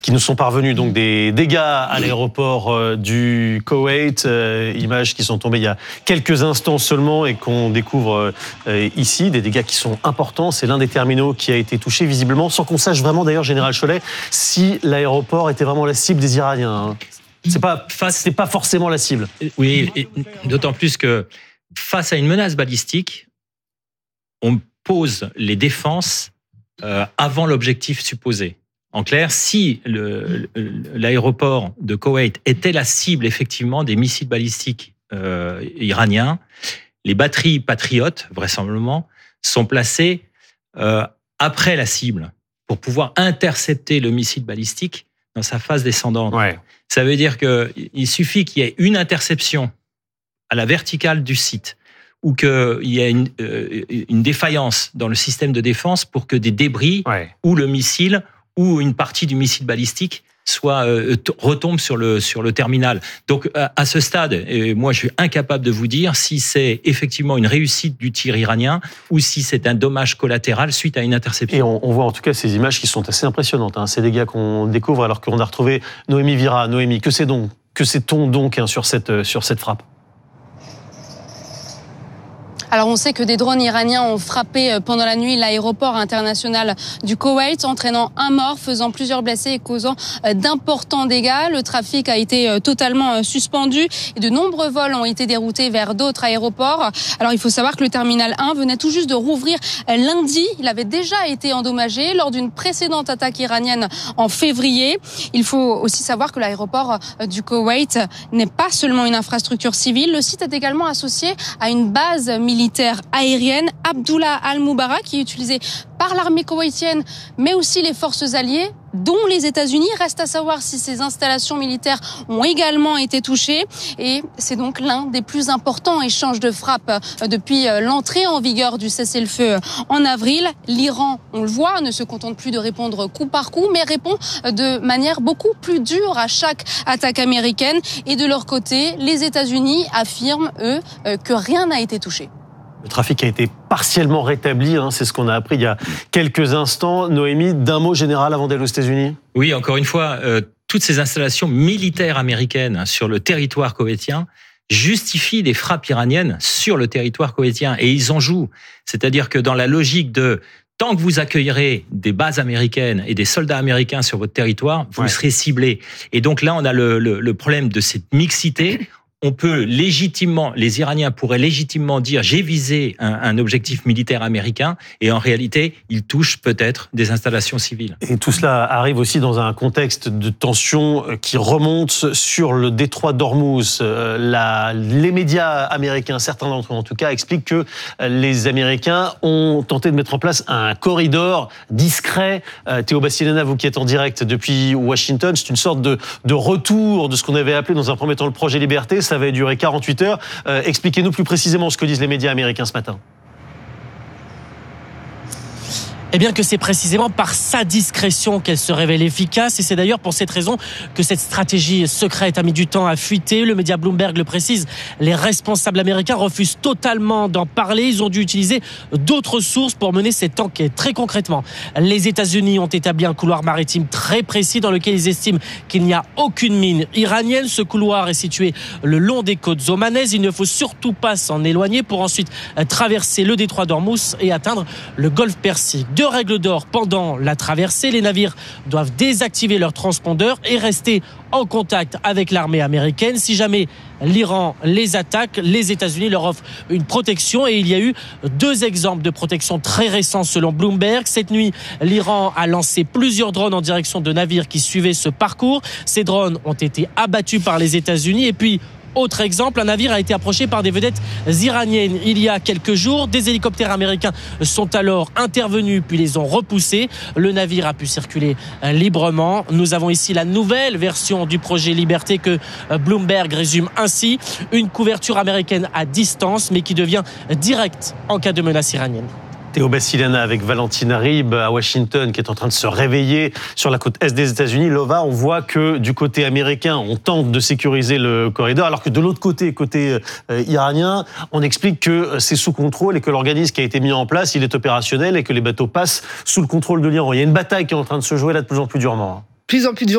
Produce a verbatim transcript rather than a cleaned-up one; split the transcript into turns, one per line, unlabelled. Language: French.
qui nous sont parvenus, donc des dégâts à l'aéroport euh, du Koweït, euh, images qui sont tombées il y a quelques instants seulement et qu'on découvre euh, ici, des dégâts qui sont importants. C'est l'un des terminaux qui a été touché visiblement, sans qu'on sache vraiment d'ailleurs, Général Chollet, si l'aéroport était vraiment la cible des Iraniens. Hein. C'est pas, c'est pas forcément la cible.
Oui, et d'autant plus que face à une menace balistique, on pose les défenses euh, avant l'objectif supposé. En clair, si le, l'aéroport de Koweït était la cible effectivement des missiles balistiques euh, iraniens, les batteries patriotes, vraisemblablement, sont placées euh, après la cible pour pouvoir intercepter le missile balistique dans sa phase descendante.
Ouais. Ça
veut dire qu'il suffit qu'il y ait une interception à la verticale du site ou qu'il y ait une, euh, une défaillance dans le système de défense pour que des débris ouais. ou le missile ou une partie du missile balistique soit euh, t- retombe sur le sur le terminal. Donc à, à ce stade, et moi je suis incapable de vous dire si c'est effectivement une réussite du tir iranien ou si c'est un dommage collatéral suite à une interception.
Et on, on voit en tout cas ces images qui sont assez impressionnantes. Hein, ces dégâts qu'on découvre alors qu'on a retrouvé Noémie Vira. Noémie, que c'est donc que sait-on donc hein, sur cette sur cette frappe?
Alors on sait que des drones iraniens ont frappé pendant la nuit l'aéroport international du Koweït, entraînant un mort, faisant plusieurs blessés et causant d'importants dégâts. Le trafic a été totalement suspendu et de nombreux vols ont été déroutés vers d'autres aéroports. Alors il faut savoir que le terminal un venait tout juste de rouvrir lundi. Il avait déjà été endommagé lors d'une précédente attaque iranienne en février. Il faut aussi savoir que l'aéroport du Koweït n'est pas seulement une infrastructure civile. Le site est également associé à une base militaire militaire aérienne, Abdullah al-Mubarak, qui est utilisée par l'armée koweïtienne, mais aussi les forces alliées, dont les États-Unis. Reste à savoir si ces installations militaires ont également été touchées. Et c'est donc l'un des plus importants échanges de frappes depuis l'entrée en vigueur du cessez-le-feu en avril. L'Iran, on le voit, ne se contente plus de répondre coup par coup, mais répond de manière beaucoup plus dure à chaque attaque américaine. Et de leur côté, les États-Unis affirment, eux, que rien n'a été touché.
Le trafic a été partiellement rétabli, hein, c'est ce qu'on a appris il y a quelques instants. Noémie, d'un mot général avant d'aller aux États-Unis ?
Oui, encore une fois, euh, toutes ces installations militaires américaines sur le territoire koweïtien justifient des frappes iraniennes sur le territoire koweïtien. Et ils en jouent. C'est-à-dire que dans la logique de tant que vous accueillerez des bases américaines et des soldats américains sur votre territoire, vous ouais. serez ciblés. Et donc là, on a le, le, le problème de cette mixité. On peut légitimement, les Iraniens pourraient légitimement dire j'ai visé un, un objectif militaire américain et en réalité, ils touchent peut-être des installations civiles.
Et tout cela arrive aussi dans un contexte de tension qui remonte sur le détroit d'Ormuz. La, les médias américains, certains d'entre eux en tout cas, expliquent que les Américains ont tenté de mettre en place un corridor discret. Théo Bassilena, vous qui êtes en direct depuis Washington, c'est une sorte de, de retour de ce qu'on avait appelé dans un premier temps le projet Liberté. Ça va durer quarante-huit heures. Euh, expliquez-nous plus précisément ce que disent les médias américains ce matin.
Eh bien que c'est précisément par sa discrétion qu'elle se révèle efficace et c'est d'ailleurs pour cette raison que cette stratégie secrète a mis du temps à fuiter. Le média Bloomberg le précise, les responsables américains refusent totalement d'en parler. Ils ont dû utiliser d'autres sources pour mener cette enquête. Très concrètement, les États-Unis ont établi un couloir maritime très précis dans lequel ils estiment qu'il n'y a aucune mine iranienne. Ce couloir est situé le long des côtes omanaises. Il ne faut surtout pas s'en éloigner pour ensuite traverser le détroit d'Ormuz et atteindre le golfe Persique. Deux règles d'or pendant la traversée. Les navires doivent désactiver leurs transpondeurs et rester en contact avec l'armée américaine. Si jamais l'Iran les attaque, les États-Unis leur offrent une protection et il y a eu deux exemples de protection très récents selon Bloomberg. Cette nuit, l'Iran a lancé plusieurs drones en direction de navires qui suivaient ce parcours. Ces drones ont été abattus par les États-Unis et puis autre exemple, un navire a été approché par des vedettes iraniennes il y a quelques jours. Des hélicoptères américains sont alors intervenus puis les ont repoussés. Le navire a pu circuler librement. Nous avons ici la nouvelle version du projet Liberté que Bloomberg résume ainsi. Une couverture américaine à distance mais qui devient directe en cas de menace iranienne.
Théo Bassilena avec Valentina Rib à Washington qui est en train de se réveiller sur la côte est des États-Unis. Lova, on voit que du côté américain, on tente de sécuriser le corridor, alors que de l'autre côté, côté euh, iranien, on explique que c'est sous contrôle et que l'organisme qui a été mis en place, il est opérationnel et que les bateaux passent sous le contrôle de l'Iran. Il y a une bataille qui est en train de se jouer là de plus en plus durement.
Plus en plus durement.